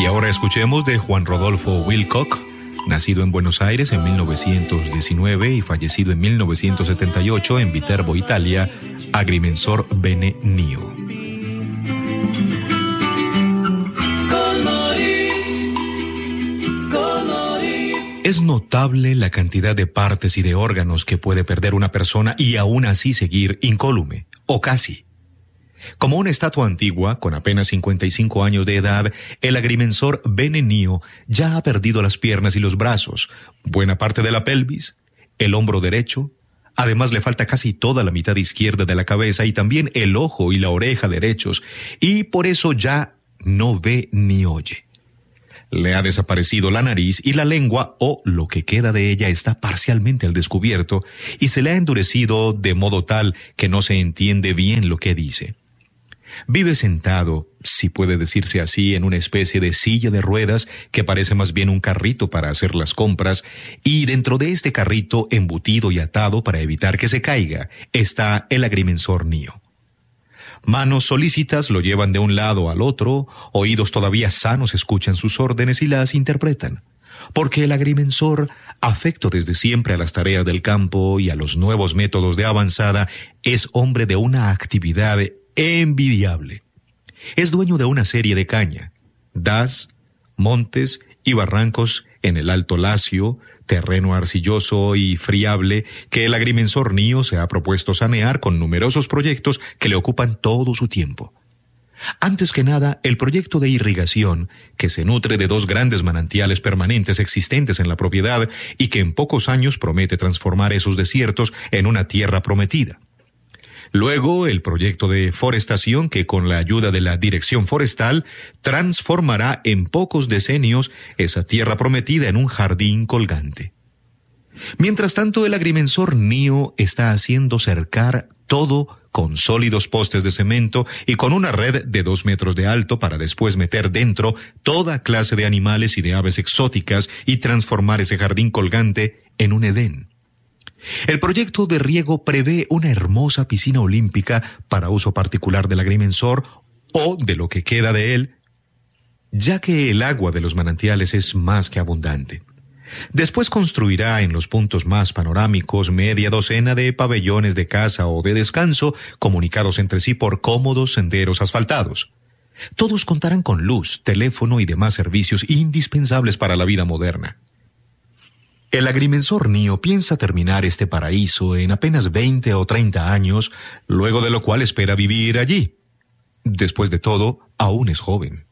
Y ahora escuchemos de Juan Rodolfo Wilcock, nacido en Buenos Aires en 1919 y fallecido en 1978 en Viterbo, Italia, Agrimensor bene nihil. Es notable la cantidad de partes y de órganos que puede perder una persona y aún así seguir incólume, o casi. Como una estatua antigua, con apenas 55 años de edad, el agrimensor bene nihil ya ha perdido las piernas y los brazos, buena parte de la pelvis, el hombro derecho, además le falta casi toda la mitad izquierda de la cabeza y también el ojo y la oreja derechos, y por eso ya no ve ni oye. Le ha desaparecido la nariz y la lengua, o lo que queda de ella está parcialmente al descubierto, y se le ha endurecido de modo tal que no se entiende bien lo que dice. Vive sentado, si puede decirse así, en una especie de silla de ruedas que parece más bien un carrito para hacer las compras, y dentro de este carrito, embutido y atado para evitar que se caiga, está el agrimensor nihil. Manos solícitas lo llevan de un lado al otro, oídos todavía sanos escuchan sus órdenes y las interpretan. Porque el agrimensor, afecto desde siempre a las tareas del campo y a los nuevos métodos de avanzada, es hombre de una actividad envidiable. Es dueño de una serie de caña, das, montes y barrancos en el Alto Lacio, terreno arcilloso y friable que el agrimensor nihil se ha propuesto sanear con numerosos proyectos que le ocupan todo su tiempo. Antes que nada, el proyecto de irrigación, que se nutre de 2 grandes manantiales permanentes existentes en la propiedad y que en pocos años promete transformar esos desiertos en una tierra prometida. Luego, el proyecto de forestación que con la ayuda de la Dirección Forestal transformará en pocos decenios esa tierra prometida en un jardín colgante. Mientras tanto, el agrimensor nihil está haciendo cercar todo con sólidos postes de cemento y con una red de 2 metros de alto para después meter dentro toda clase de animales y de aves exóticas y transformar ese jardín colgante en un Edén. El proyecto de riego prevé una hermosa piscina olímpica para uso particular del agrimensor o de lo que queda de él, ya que el agua de los manantiales es más que abundante. Después construirá en los puntos más panorámicos media docena de pabellones de caza o de descanso comunicados entre sí por cómodos senderos asfaltados. Todos contarán con luz, teléfono y demás servicios indispensables para la vida moderna. El agrimensor nihil piensa terminar este paraíso en apenas 20 o 30 años, luego de lo cual espera vivir allí. Después de todo, aún es joven.